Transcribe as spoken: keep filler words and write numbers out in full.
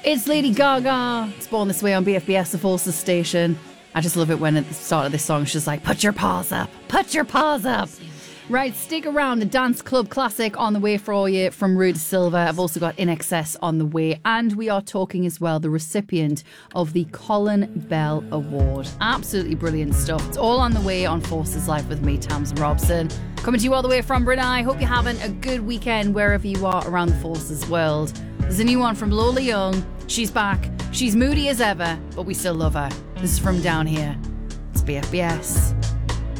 It's Lady Gaga. It's Born This Way on B F B S, the Forces station. I just love it when at the start of this song she's like, put your paws up, put your paws up. Right, stick around. The Dance Club Classic on the way for you from Rude Silva. I've also got In Excess on the way. And we are talking as well, the recipient of the Colin Bell Award. Absolutely brilliant stuff. It's all on the way on Forces Live with me, Tamsin Robson. Coming to you all the way from Brunei. Hope you're having a good weekend wherever you are around the Forces world. There's a new one from Lola Young. She's back. She's moody as ever, but we still love her. This is From Down Here. It's B F B S.